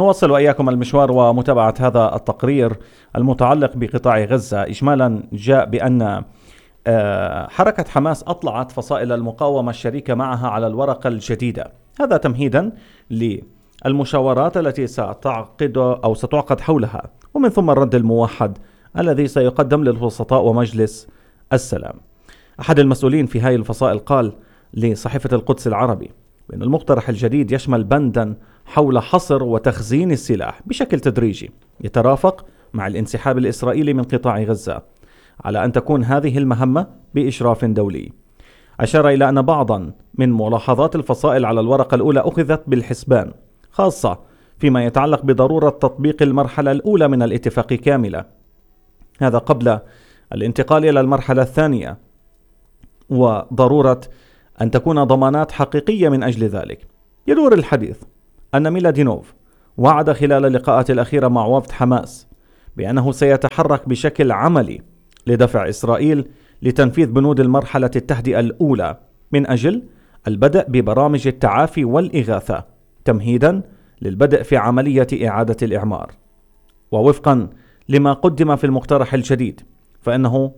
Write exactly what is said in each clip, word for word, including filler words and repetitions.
نواصل وإياكم المشوار ومتابعة هذا التقرير المتعلق بقطاع غزة. إجمالا جاء بأن حركة حماس أطلعت فصائل المقاومة الشريكة معها على الورقة الجديدة، هذا تمهيدا للمشاورات التي ستعقد أو ستعقد حولها، ومن ثم الرد الموحد الذي سيقدم للوسطاء ومجلس السلام. أحد المسؤولين في هذه الفصائل قال لصحيفة القدس العربي بأن المقترح الجديد يشمل بندا حول حصر وتخزين السلاح بشكل تدريجي يترافق مع الانسحاب الإسرائيلي من قطاع غزة، على أن تكون هذه المهمة بإشراف دولي. أشار إلى أن بعضا من ملاحظات الفصائل على الورقة الأولى أخذت بالحسبان، خاصة فيما يتعلق بضرورة تطبيق المرحلة الأولى من الاتفاق كاملة، هذا قبل الانتقال إلى المرحلة الثانية، وضرورة أن تكون ضمانات حقيقية من أجل ذلك. يدور الحديث أن ميلادينوف وعد خلال اللقاءات الأخيرة مع وفد حماس بأنه سيتحرك بشكل عملي لدفع إسرائيل لتنفيذ بنود المرحلة التهدئة الأولى من أجل البدء ببرامج التعافي والإغاثة تمهيدا للبدء في عملية إعادة الإعمار. ووفقا لما قدم في المقترح الجديد فإنه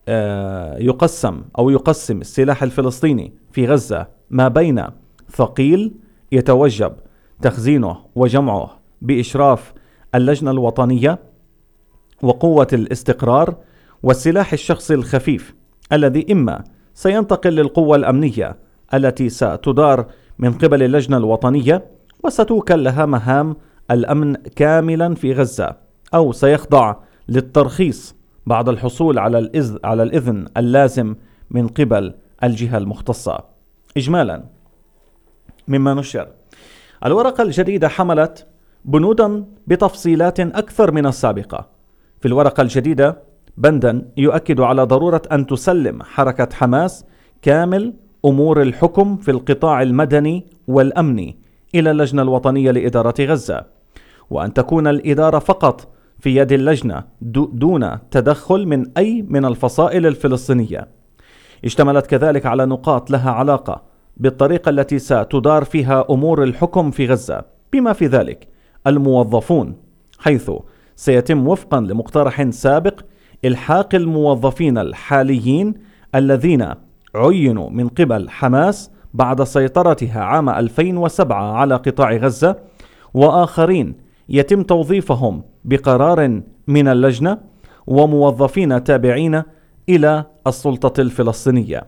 يقسم أو يقسم السلاح الفلسطيني في غزة ما بين ثقيل يتوجب تخزينه وجمعه بإشراف اللجنة الوطنية وقوة الاستقرار، والسلاح الشخصي الخفيف الذي إما سينتقل للقوة الأمنية التي ستدار من قبل اللجنة الوطنية وستوكل لها مهام الأمن كاملا في غزة، أو سيخضع للترخيص بعد الحصول على الإذن, على الإذن اللازم من قبل الجهة المختصة. إجمالا مما نشر، الورقة الجديدة حملت بنودا بتفصيلات أكثر من السابقة. في الورقة الجديدة بندا يؤكد على ضرورة أن تسلم حركة حماس كامل أمور الحكم في القطاع المدني والأمني إلى اللجنة الوطنية لإدارة غزة، وأن تكون الإدارة فقط في يد اللجنة دون تدخل من أي من الفصائل الفلسطينية. اشتملت كذلك على نقاط لها علاقة بالطريقة التي ستدار فيها أمور الحكم في غزة، بما في ذلك الموظفون، حيث سيتم وفقا لمقترح سابق إلحاق الموظفين الحاليين الذين عينوا من قبل حماس بعد سيطرتها عام ألفين وسبعة على قطاع غزة، وآخرين يتم توظيفهم بقرار من اللجنة، وموظفين تابعين إلى السلطة الفلسطينية.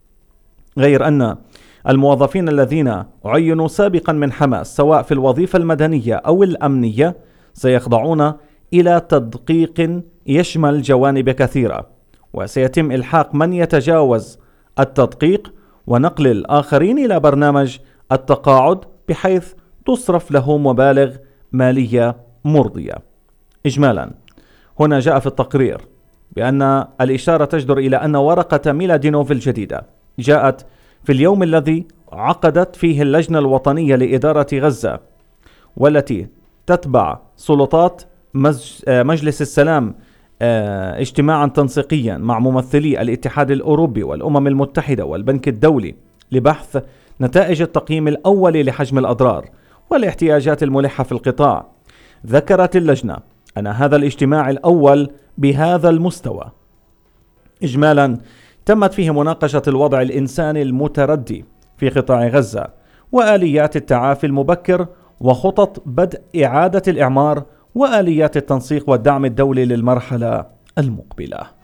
غير أن الموظفين الذين عينوا سابقا من حماس سواء في الوظيفة المدنية أو الأمنية سيخضعون إلى تدقيق يشمل جوانب كثيرة، وسيتم إلحاق من يتجاوز التدقيق ونقل الآخرين إلى برنامج التقاعد بحيث تصرف له مبالغ مالية مرضية. إجمالا هنا جاء في التقرير بأن الإشارة تجدر إلى أن ورقة ميلادينوف الجديدة جاءت في اليوم الذي عقدت فيه اللجنة الوطنية لإدارة غزة، والتي تتبع سلطات مجلس السلام اجتماعا تنسيقيا مع ممثلي الاتحاد الأوروبي والأمم المتحدة والبنك الدولي لبحث نتائج التقييم الأولي لحجم الأضرار والاحتياجات الملحة في القطاع. ذكرت اللجنة أن هذا الاجتماع الأول بهذا المستوى إجمالا تمت فيه مناقشة الوضع الإنساني المتردي في قطاع غزة وآليات التعافي المبكر وخطط بدء إعادة الإعمار وآليات التنسيق والدعم الدولي للمرحلة المقبلة.